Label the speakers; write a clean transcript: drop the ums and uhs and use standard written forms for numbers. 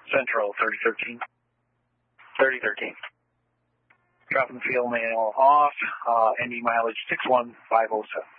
Speaker 1: Central 3013. 3013. Dropping fuel manual off, ending mileage 61507.